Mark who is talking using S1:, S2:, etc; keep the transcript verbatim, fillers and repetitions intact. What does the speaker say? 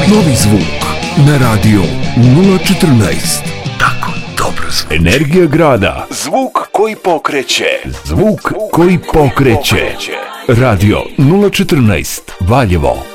S1: Novi zvuk na radio nula četrnaest. Tako dobro zvuk.
S2: Energija grada. Zvuk koji pokreće. Zvuk koji pokreće. Radio nula četrnaest Valjevo.